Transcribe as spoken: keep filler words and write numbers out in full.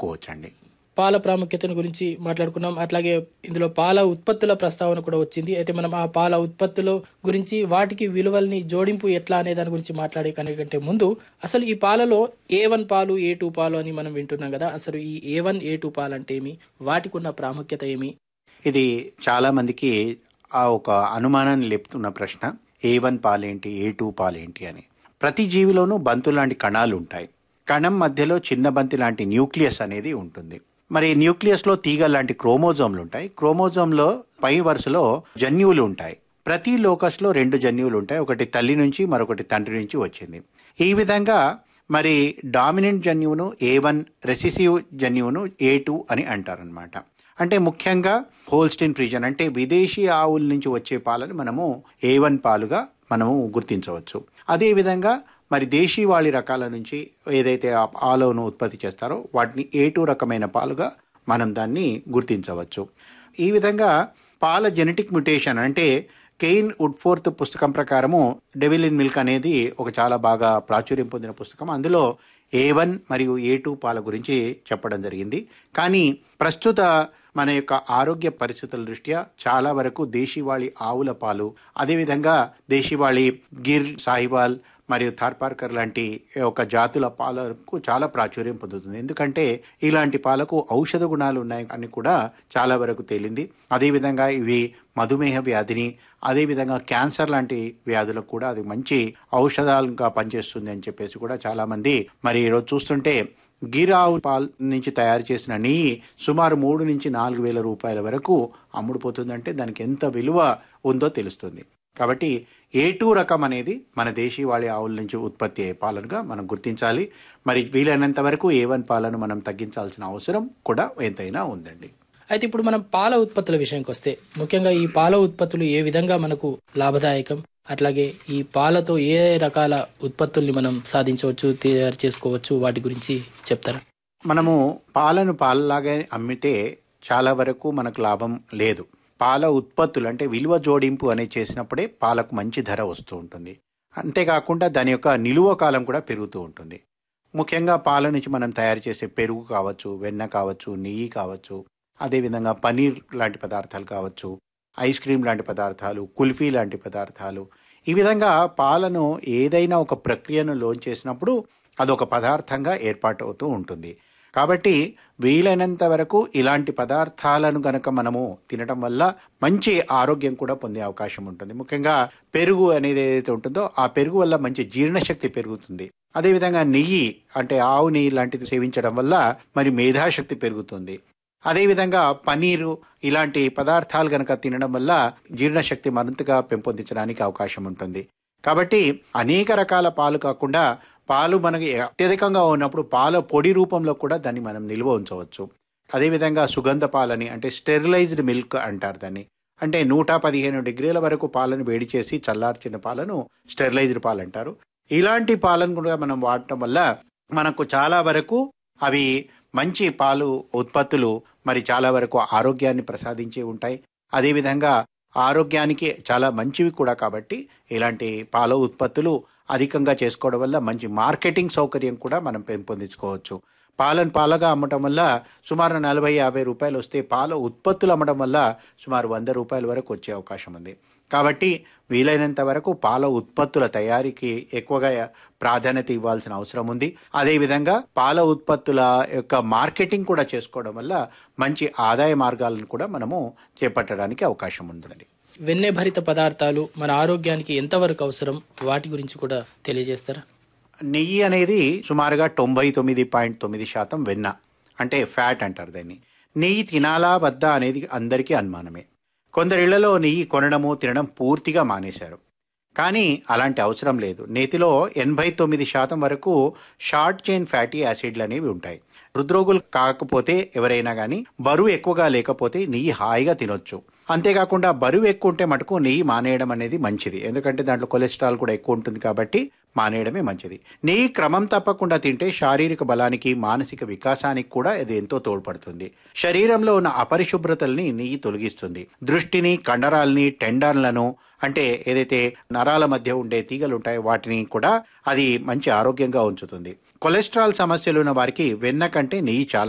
కలుపుకోవచ్చండి. పాల ప్రాముఖ్యతను గురించి మాట్లాడుకున్నాం. అట్లాగే ఇందులో పాల ఉత్పత్తుల ప్రస్తావన కూడా వచ్చింది. అయితే మనం ఆ పాల ఉత్పత్తుల గురించి వాటికి విలువల్ని జోడింపు ఎట్లా అనే దాని గురించి మాట్లాడే కంటే ముందు అసలు ఈ పాలలో ఏ వన్ పాలు ఏ టూ పాలు అని మనం వింటున్నాం కదా, అసలు ఈ ఏ వన్ ఏ టూ పాలు అంటే ఏమి, వాటికి ఉన్న ప్రాముఖ్యత ఏమి? ఇది చాలా మందికి ఆ ఒక అనుమానాన్ని లేపుతున్న ప్రశ్న. ఏ వన్ పాలేంటి, ఏ టూ పాలేంటి అని. ప్రతి జీవిలోనూ బంతు లాంటి కణాలు ఉంటాయి. కణం మధ్యలో చిన్న బంతి లాంటి న్యూక్లియస్ అనేది ఉంటుంది. మరి న్యూక్లియస్లో తీగ లాంటి క్రోమోజోమ్లు ఉంటాయి. క్రోమోజోమ్లో పై వరుసలో జన్యువులు ఉంటాయి. ప్రతి లోకస్లో రెండు జన్యువులు ఉంటాయి. ఒకటి తల్లి నుంచి, మరొకటి తండ్రి నుంచి వచ్చింది. ఈ విధంగా మరి డామినెంట్ జన్యువును ఏ వన్, రెసిసివ్ జన్యువును ఏ టూ అని అంటారనమాట. అంటే ముఖ్యంగా హోల్స్టీన్ ఫ్రీజియన్ అంటే విదేశీ ఆవుల నుంచి వచ్చే పాలను మనము ఏ వన్ పాలుగా మనము గుర్తించవచ్చు. అదేవిధంగా మరి దేశీవాళి రకాల నుంచి ఏదైతే ఆవులను ఉత్పత్తి చేస్తారో వాటిని ఏ టూ రకమైన పాలుగా మనం దాన్ని గుర్తించవచ్చు. ఈ విధంగా పాల జెనెటిక్ మ్యుటేషన్ అంటే కెయిన్ వుడ్ఫోర్త్ పుస్తకం ప్రకారము డెవిల్ ఇన్ మిల్క్ అనేది ఒక చాలా బాగా ప్రాచుర్యం పొందిన పుస్తకం. అందులో ఏ వన్ మరియు ఏ టూ పాల గురించి చెప్పడం జరిగింది. కానీ ప్రస్తుత మన యొక్క ఆరోగ్య పరిస్థితుల దృష్ట్యా చాలా వరకు దేశీవాళి ఆవుల పాలు, అదేవిధంగా దేశీవాళి గిర్, సాహివాల్ మరియు థార్పార్కర్ లాంటి ఒక జాతుల పాలకు చాలా ప్రాచుర్యం పొందుతుంది. ఎందుకంటే ఇలాంటి పాలకు ఔషధ గుణాలు ఉన్నాయి అని కూడా చాలా వరకు తేలింది. అదేవిధంగా ఇవి మధుమేహ వ్యాధిని, అదేవిధంగా క్యాన్సర్ లాంటి వ్యాధులకు కూడా అది మంచి ఔషధాలుగా పనిచేస్తుంది అని చెప్పేసి కూడా చాలామంది మరి ఈరోజు చూస్తుంటే గిర్ ఆవు పాల నుంచి తయారు చేసిన నెయ్యి సుమారు మూడు నుంచి నాలుగు వేల రూపాయల వరకు అమ్ముడుపోతుందంటే దానికి ఎంత విలువ ఉందో తెలుస్తుంది. కాబట్టి ఏ టూ రకం అనేది మన దేశీవాళి ఆవుల నుంచి ఉత్పత్తి అయ్యే పాలనుగా మనం గుర్తించాలి. మరి వీలైనంత వరకు ఏ వన్ పాలను మనం తగ్గించాల్సిన అవసరం కూడా ఎంతైనా ఉందండి. అయితే ఇప్పుడు మనం పాల ఉత్పత్తుల విషయానికి వస్తే ముఖ్యంగా ఈ పాల ఉత్పత్తులు ఏ విధంగా మనకు లాభదాయకం, అట్లాగే ఈ పాలతో ఏ రకాల ఉత్పత్తుల్ని మనం సాధించవచ్చు, తయారు చేసుకోవచ్చు, వాటి గురించి చెప్తారా? మనము పాలను పాలలాగే అమ్మితే చాలా వరకు మనకు లాభం లేదు. పాల ఉత్పత్తులు అంటే విలువ జోడింపు అనేది చేసినప్పుడే పాలకు మంచి ధర వస్తూ ఉంటుంది. అంతేకాకుండా దాని యొక్క నిలువ కాలం కూడా పెరుగుతూ ఉంటుంది. ముఖ్యంగా పాల నుంచి మనం తయారు చేసే పెరుగు కావచ్చు, వెన్న కావచ్చు, నెయ్యి కావచ్చు, అదేవిధంగా పనీర్ లాంటి పదార్థాలు కావచ్చు, ఐస్ క్రీమ్ లాంటి పదార్థాలు, కుల్ఫీ లాంటి పదార్థాలు, ఈ విధంగా పాలను ఏదైనా ఒక ప్రక్రియను లోన్ చేసినప్పుడు అదొక పదార్థంగా ఏర్పాటు అవుతూ ఉంటుంది. కాబట్టి వీలైనంత వరకు ఇలాంటి పదార్థాలను కనుక మనము తినటం వల్ల మంచి ఆరోగ్యం కూడా పొందే అవకాశం ఉంటుంది. ముఖ్యంగా పెరుగు అనేది ఏదైతే ఉంటుందో ఆ పెరుగు వల్ల మంచి జీర్ణశక్తి పెరుగుతుంది. అదేవిధంగా నెయ్యి అంటే ఆవు నెయ్యి లాంటిది సేవించడం వల్ల మరి మేధాశక్తి పెరుగుతుంది. అదేవిధంగా పనీరు ఇలాంటి పదార్థాలు కనుక తినడం వల్ల జీర్ణశక్తి మరింతగా పెంపొందించడానికి అవకాశం ఉంటుంది. కాబట్టి అనేక రకాల పాలు కాకుండా పాలు మనకి అత్యధికంగా ఉన్నప్పుడు పాల పొడి రూపంలో కూడా దాన్ని మనం నిల్వ ఉంచవచ్చు. అదేవిధంగా సుగంధ పాలని అంటే స్టెరిలైజ్డ్ మిల్క్ అంటారు దాన్ని. అంటే నూట పదిహేను డిగ్రీల వరకు పాలను వేడి చేసి చల్లార్చిన పాలను స్టెరిలైజ్డ్ పాలు అంటారు. ఇలాంటి పాలను కూడా మనం వాడటం వల్ల మనకు చాలా వరకు అవి మంచి పాలు ఉత్పత్తులు మరి చాలా వరకు ఆరోగ్యాన్ని ప్రసాదించి ఉంటాయి. అదేవిధంగా ఆరోగ్యానికి చాలా మంచివి కూడా. కాబట్టి ఇలాంటి పాల ఉత్పత్తులు అధికంగా చేసుకోవడం వల్ల మంచి మార్కెటింగ్ సౌకర్యం కూడా మనం పెంపొందించుకోవచ్చు. పాలను పాలగా అమ్మటం వల్ల సుమారు నలభై యాభై రూపాయలు వస్తే పాల ఉత్పత్తులు అమ్మడం వల్ల సుమారు వంద రూపాయల వరకు వచ్చే అవకాశం ఉంది. కాబట్టి వీలైనంత వరకు పాల ఉత్పత్తుల తయారీకి ఎక్కువగా ప్రాధాన్యత ఇవ్వాల్సిన అవసరం ఉంది. అదేవిధంగా పాల ఉత్పత్తుల యొక్క మార్కెటింగ్ కూడా చేసుకోవడం వల్ల మంచి ఆదాయ మార్గాలను కూడా మనము చేపట్టడానికి అవకాశం ఉందండి. వెన్నె భరిత పదార్థాలు మన ఆరోగ్యానికి ఎంతవరకు అవసరం, వాటి గురించి కూడా తెలియజేస్తారా? నెయ్యి అనేది సుమారుగా తొంభై తొమ్మిది పాయింట్ తొమ్మిది శాతం వెన్న అంటే ఫ్యాట్ అంటారు దాన్ని. నెయ్యి తినాలా వద్దా అనేది అందరికీ అనుమానమే. కొందరి ఇళ్లలో నెయ్యి కొనడము తినడం పూర్తిగా మానేశారు. కానీ అలాంటి అవసరం లేదు. నేతిలో ఎనభై తొమ్మిది శాతం వరకు షార్ట్ చైన్ ఫ్యాటీ యాసిడ్లు అనేవి ఉంటాయి. హృద్రోగులు కాకపోతే ఎవరైనా కానీ బరువు ఎక్కువగా లేకపోతే నెయ్యి హాయిగా తినొచ్చు. అంతేకాకుండా బరువు ఎక్కువ ఉంటే మటుకు నెయ్యి మానేయడం అనేది మంచిది. ఎందుకంటే దాంట్లో కొలెస్ట్రాల్ కూడా ఎక్కువ ఉంటుంది కాబట్టి మానేయడమే మంచిది. నెయ్యి క్రమం తప్పకుండా తింటే శారీరక బలానికి మానసిక వికాసానికి కూడా ఇది ఎంతో తోడ్పడుతుంది. శరీరంలో ఉన్న అపరిశుభ్రతల్ని నెయ్యి తొలగిస్తుంది. దృష్టిని, కండరాలని, టెండన్లను అంటే ఏదైతే నరాల మధ్య ఉండే తీగలు ఉంటాయో వాటిని కూడా అది మంచి ఆరోగ్యంగా ఉంచుతుంది. కొలెస్ట్రాల్ సమస్యలు ఉన్న వారికి వెన్న కంటే నెయ్యి చాలా